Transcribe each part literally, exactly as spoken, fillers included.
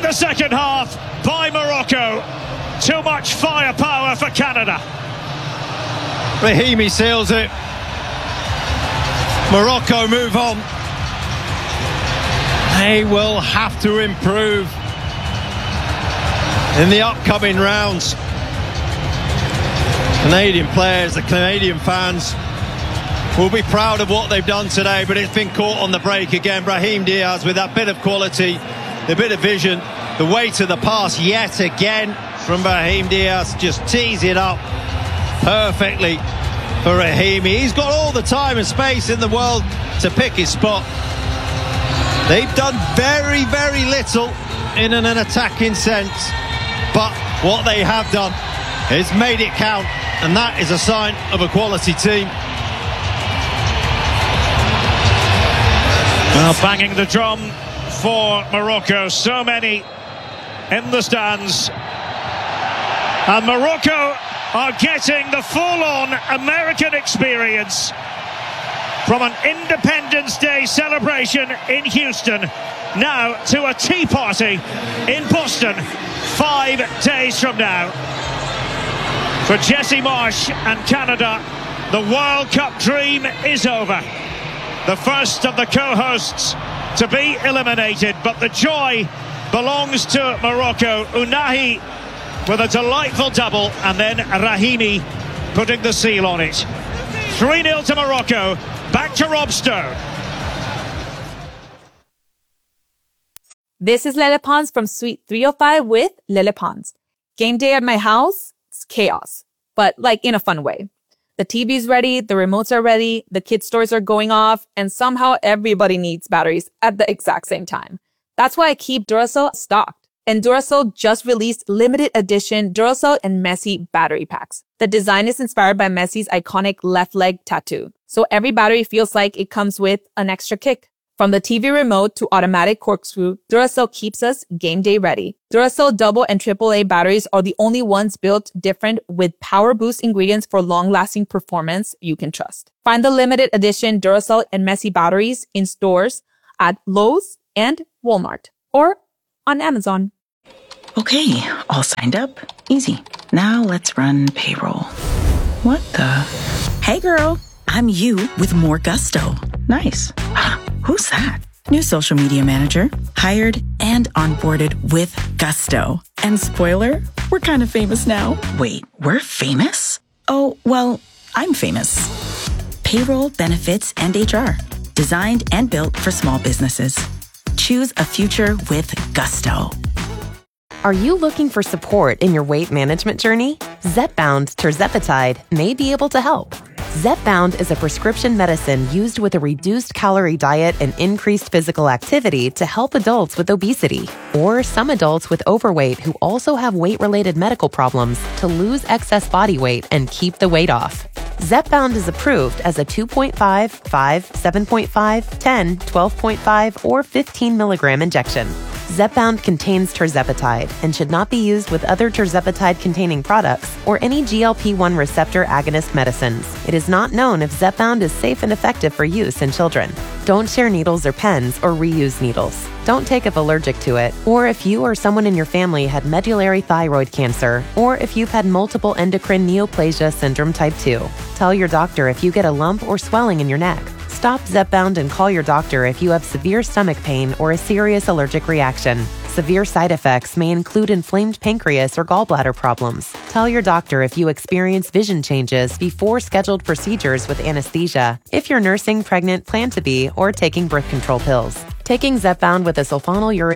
the second half by Morocco. Too much firepower for Canada. Brahimi seals it. Morocco move on. They will have to improve in the upcoming rounds. Canadian players, the Canadian fans will be proud of what they've done today, but it's been caught on the break again. Brahim Diaz with that bit of quality, the bit of vision, the weight of the pass yet again from Brahim Diaz. Just tees it up perfectly for Rahimi. He's got all the time and space in the world to pick his spot. They've done very, very little in an, an attacking sense, but what they have done is made it count, and that is a sign of a quality team. Well, banging the drum for Morocco, so many in the stands, and Morocco are getting the full-on American experience from an Independence Day celebration in Houston now to a tea party in Boston five days from now. For Jesse Marsh and Canada, the World Cup dream is over. The first of the co-hosts to be eliminated, but the joy belongs to Morocco. Unahi with a delightful double, and then Rahimi putting the seal on it. three nil to Morocco. Back to Rob Stone. This is Lele Pons from Suite three oh five with Lele Pons. Game day at my house, it's chaos, but like in a fun way. The T V's ready, the remotes are ready, the kids' stores are going off, and somehow everybody needs batteries at the exact same time. That's why I keep Duracell stocked. And Duracell just released limited edition Duracell and Messi battery packs. The design is inspired by Messi's iconic left leg tattoo, so every battery feels like it comes with an extra kick. From the T V remote to automatic corkscrew, Duracell keeps us game day ready. Duracell double and triple A batteries are the only ones built different with power boost ingredients for long-lasting performance you can trust. Find the limited edition Duracell and Messi batteries in stores at Lowe's and Walmart or on Amazon. Okay, all signed up. Easy. Now let's run payroll. What the? Hey girl, I'm you with more gusto. Nice. Who's that? New social media manager, hired and onboarded with gusto. And spoiler, we're kind of famous now. Wait, we're famous? Oh, well, I'm famous. Payroll, benefits, and H R. Designed and built for small businesses. Choose a future with gusto. Are you looking for support in your weight management journey? Zepbound tirzepatide may be able to help. Zepbound is a prescription medicine used with a reduced calorie diet and increased physical activity to help adults with obesity or some adults with overweight who also have weight-related medical problems to lose excess body weight and keep the weight off. Zepbound is approved as a two point five, five, seven point five, ten, twelve point five, or fifteen milligram injection. Zepbound contains tirzepatide and should not be used with other tirzepatide-containing products or any G L P one receptor agonist medicines. It is not known if Zepbound is safe and effective for use in children. Don't share needles or pens or reuse needles. Don't take if allergic to it, or if you or someone in your family had medullary thyroid cancer, or if you've had multiple endocrine neoplasia syndrome type two. Tell your doctor if you get a lump or swelling in your neck. Stop Zepbound and call your doctor if you have severe stomach pain or a serious allergic reaction. Severe side effects may include inflamed pancreas or gallbladder problems. Tell your doctor if you experience vision changes before scheduled procedures with anesthesia, if you're nursing, pregnant, plan to be, or taking birth control pills. Taking Zepbound with a sulfonylurea.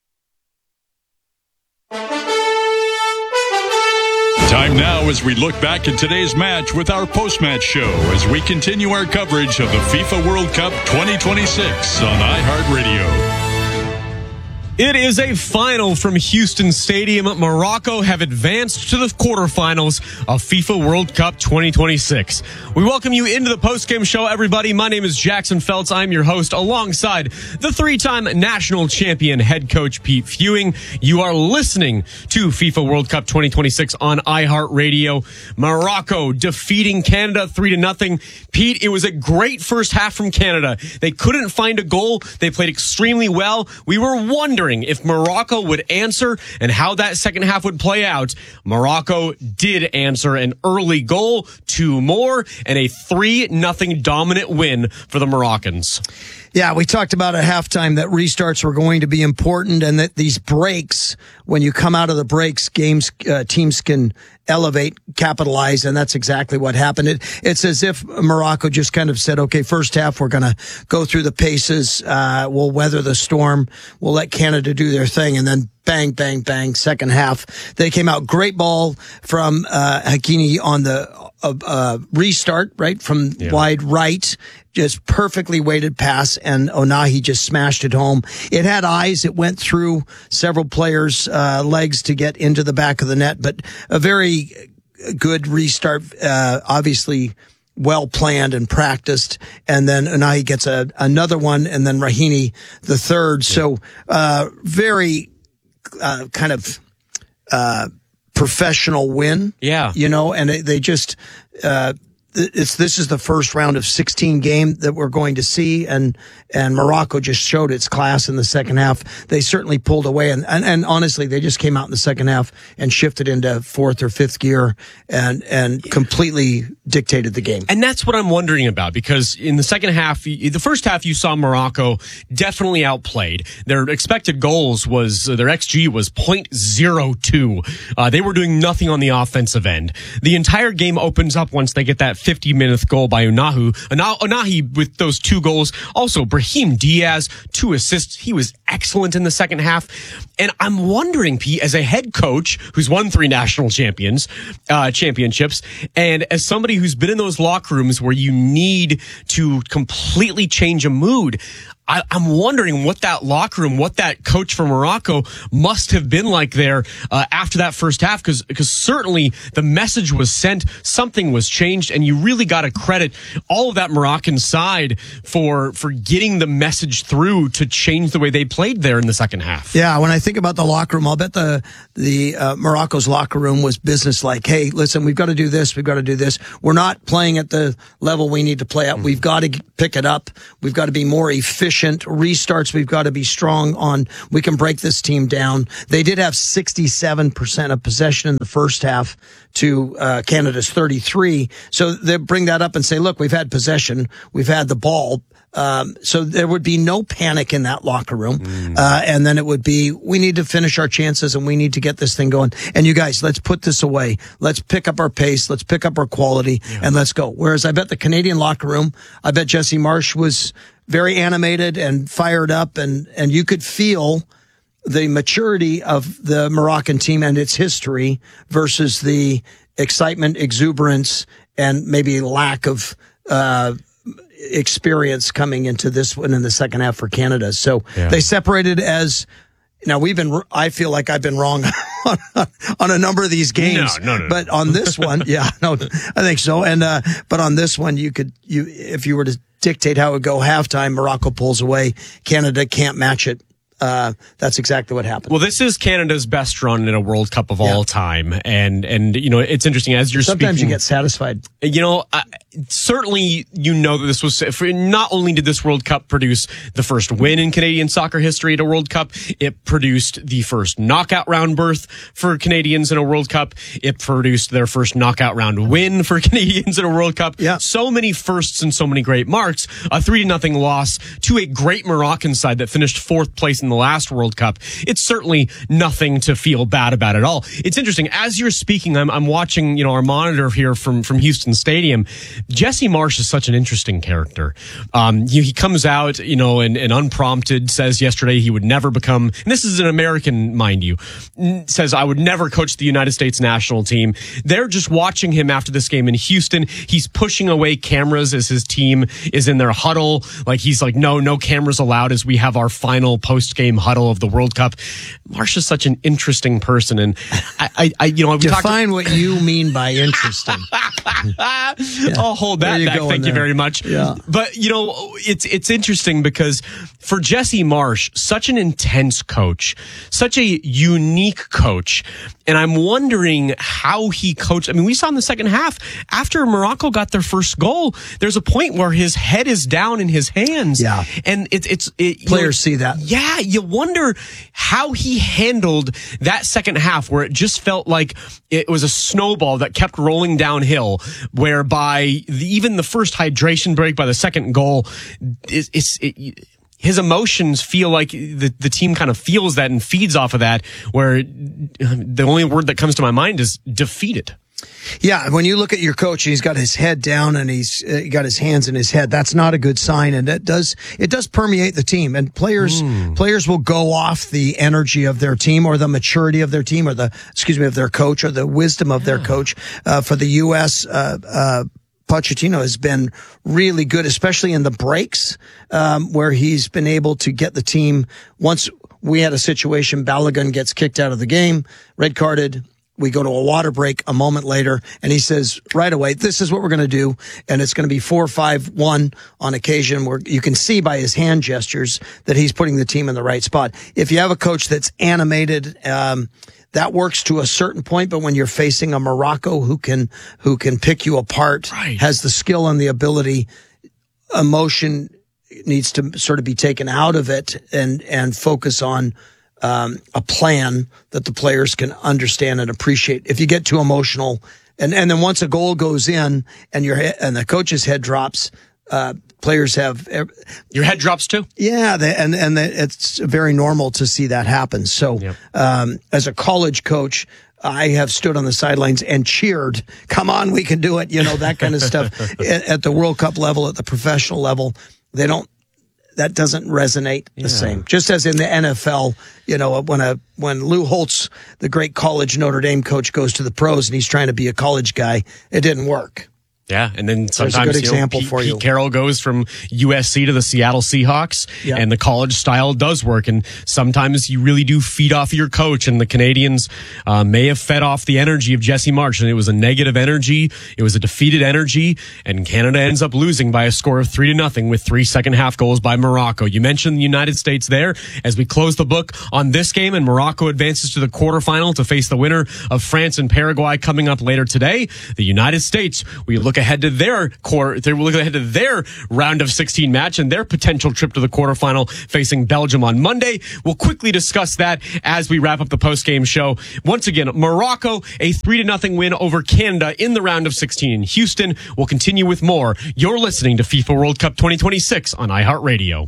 Time now as we look back at today's match with our post-match show as we continue our coverage of the FIFA World Cup twenty twenty-six on iHeartRadio. It is a final from Houston Stadium. Morocco have advanced to the quarterfinals of FIFA World Cup twenty twenty-six. We welcome you into the postgame show, everybody. My name is Jackson Feltz. I'm your host alongside the three-time national champion head coach Pete Fewing. You are listening to FIFA World Cup twenty twenty-six on iHeartRadio. Morocco defeating Canada three to nothing. Pete, it was a great first half from Canada. They couldn't find a goal. They played extremely well. We were wondering wondering if Morocco would answer and how that second half would play out. Morocco did answer, an early goal, two more, and a three nothing dominant win for the Moroccans. Yeah, we talked about at halftime that restarts were going to be important and that these breaks, when you come out of the breaks, games, uh, teams can elevate, capitalize, and that's exactly what happened. It, it's as if Morocco just kind of said, okay, first half, we're going to go through the paces, uh, we'll weather the storm, we'll let Canada do their thing, and then bang, bang, bang, second half. They came out, great ball from uh, Hakimi on the uh, uh, restart, right, from yeah. wide right. Just perfectly weighted pass, and Onahi just smashed it home. It had eyes. It went through several players' uh, legs to get into the back of the net, but a very good restart, uh, obviously well planned and practiced. And then Onahi gets a, another one, and then Rahimi the third. Yeah. So uh, very uh, kind of uh, professional win. Yeah. You know, and they just... Uh, It's, this is the first round of sixteen game that we're going to see, and, and Morocco just showed its class in the second half. They certainly pulled away, and, and, and honestly, they just came out in the second half and shifted into fourth or fifth gear and, and completely dictated the game. And that's what I'm wondering about, because in the second half, the first half, you saw Morocco definitely outplayed. Their expected goals was, their X G was point oh two. Uh, they were doing nothing on the offensive end. The entire game opens up once they get that fifty minute goal by Unahu. Onahi with those two goals. Also, Brahim Diaz, two assists. He was excellent in the second half. And I'm wondering, Pete, as a head coach who's won three national champions, uh, championships, and as somebody who's been in those locker rooms where you need to completely change a mood, I, I'm wondering what that locker room, what that coach from Morocco must have been like there uh, after that first half, because because certainly the message was sent, something was changed, and you really got to credit all of that Moroccan side for for getting the message through to change the way they played there in the second half. Yeah, when I think about the locker room, I'll bet the the uh, Morocco's locker room was business-like. Hey, listen, we've got to do this, we've got to do this. We're not playing at the level we need to play at. Mm-hmm. We've got to pick it up. We've got to be more efficient. Restarts, we've got to be strong on, we can break this team down. They did have sixty-seven percent of possession in the first half to uh, Canada's thirty-three. So they bring that up and say, look, we've had possession, we've had the ball. Um, so there would be no panic in that locker room. Mm. Uh, and then it would be, we need to finish our chances and we need to get this thing going. And you guys, let's put this away. Let's pick up our pace. Let's pick up our quality yeah. and let's go. Whereas I bet the Canadian locker room, I bet Jesse Marsch was very animated and fired up, and, and you could feel the maturity of the Moroccan team and its history versus the excitement, exuberance, and maybe lack of, uh, experience coming into this one in the second half for Canada. So yeah. they separated as, now we've been, I feel like I've been wrong on, on a number of these games, no, no, no, but on this one, yeah, no, I think so. And, uh, but on this one, you could, you, if you were to dictate how it would go halftime, Morocco pulls away, Canada can't match it. Uh, that's exactly what happened. Well, this is Canada's best run in a World Cup of yeah. all time. And, and, you know, it's interesting as you're Sometimes speaking. you get satisfied. You know, uh, certainly, you know that this was, for, not only did this World Cup produce the first win in Canadian soccer history at a World Cup, it produced the first knockout round berth for Canadians in a World Cup. It produced their first knockout round win for Canadians in a World Cup. Yeah. So many firsts and so many great marks. A three to nothing loss to a great Moroccan side that finished fourth place in the last World Cup. It's certainly nothing to feel bad about at all. It's interesting. As you're speaking, I'm, I'm watching, you know, our monitor here from, from Houston Stadium. Jesse Marsch is such an interesting character. Um, he, he comes out, you know, and, and unprompted says yesterday he would never become, and this is an American, mind you, says, I would never coach the United States national team. They're just watching him after this game in Houston. He's pushing away cameras as his team is in their huddle. Like, he's like, no, no cameras allowed as we have our final post-game huddle of the World Cup. Marsch is such an interesting person, and I, I, I you know, we define talked- what you mean by interesting. Yeah. Oh, I'll hold that you back. go Thank you there. very much. Yeah. But, you know, it's it's interesting because for Jesse Marsch, such an intense coach, such a unique coach, and I'm wondering how he coached. I mean, we saw in the second half, after Morocco got their first goal, there's a point where his head is down in his hands. Yeah. And it's, it's, it, Players you know, see that. Yeah. You wonder how he handled that second half where it just felt like it was a snowball that kept rolling downhill, whereby the, even the first hydration break by the second goal is, is it, his emotions feel like the, the team kind of feels that and feeds off of that, where the only word that comes to my mind is defeated. Yeah, when you look at your coach, he's got his head down and he's uh, got his hands in his head. That's not a good sign, and it does it does permeate the team. And players mm. players will go off the energy of their team, or the maturity of their team, or the excuse me of their coach, or the wisdom of yeah. their coach. Uh, for the U S, uh, uh, Pochettino has been really good, especially in the breaks, um, where he's been able to get the team. Once we had a situation, Balogun gets kicked out of the game, red carded. We go to a water break a moment later, and he says right away, this is what we're going to do. And it's going to be four five one on occasion, where you can see by his hand gestures that he's putting the team in the right spot. If you have a coach that's animated, um, that works to a certain point, but when you're facing a Morocco who can, who can pick you apart, right. has the skill and the ability, emotion needs to sort of be taken out of it and, and focus on Um, a plan that the players can understand and appreciate. If you get too emotional, and, and then once a goal goes in and your he- and the coach's head drops, uh, players have your head drops too. Yeah, they, and and they, it's very normal to see that happen. So, yep. um, as a college coach, I have stood on the sidelines and cheered. Come on, we can do it. You know, that kind of stuff. at, at the World Cup level, at the professional level, they don't. That doesn't resonate the yeah. same. Just as in the N F L, you know, when a when Lou Holtz, the great college Notre Dame coach, goes to the pros and he's trying to be a college guy, it didn't work. Yeah, and then sometimes There's a good you know, example Pete, for you. Pete Carroll goes from U S C to the Seattle Seahawks, yep. and the college style does work. And sometimes you really do feed off of your coach, and the Canadians uh, may have fed off the energy of Jesse Marsch, and it was a negative energy. It was a defeated energy, and Canada ends up losing by a score of three to nothing with three second half goals by Morocco. You mentioned the United States there as we close the book on this game, and Morocco advances to the quarterfinal to face the winner of France and Paraguay coming up later today. The United States, we look ahead to their core, they will look ahead to their round of sixteen match and their potential trip to the quarterfinal facing Belgium on Monday. We'll quickly discuss that as we wrap up the post-game show. Once again, Morocco, a three to nothing win over Canada in the round of sixteen in Houston. We'll continue with more. You're listening to FIFA World Cup twenty twenty-six on iHeartRadio.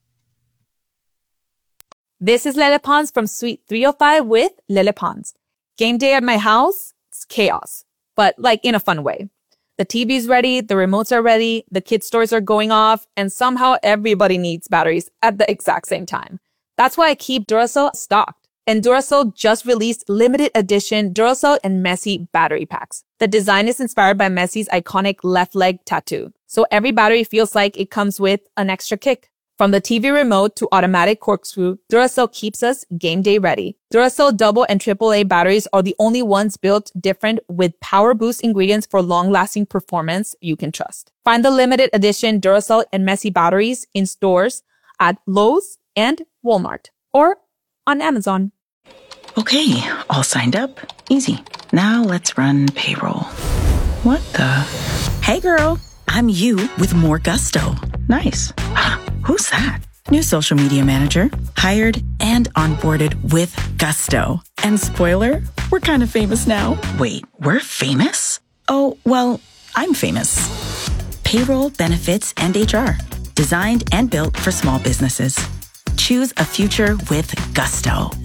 This is Lele Pons from Suite three oh five with Lele Pons. Game day at my house, it's chaos, but like in a fun way. The T V's ready, the remotes are ready, the kids' toys are going off, and somehow everybody needs batteries at the exact same time. That's why I keep Duracell stocked. And Duracell just released limited edition Duracell and Messi battery packs. The design is inspired by Messi's iconic left leg tattoo, so every battery feels like it comes with an extra kick. From the T V remote to automatic corkscrew, Duracell keeps us game day ready. Duracell double and triple A batteries are the only ones built different with power boost ingredients for long-lasting performance you can trust. Find the limited edition Duracell and Messi batteries in stores at Lowe's and Walmart or on Amazon. Okay, all signed up. Easy. Now let's run payroll. What the? Hey girl, I'm you with more gusto. Nice. Who's that? New social media manager, hired and onboarded with gusto. And spoiler, we're kind of famous now. Wait, we're famous? Oh, well, I'm famous. Payroll, benefits, and H R. Designed and built for small businesses. Choose a future with gusto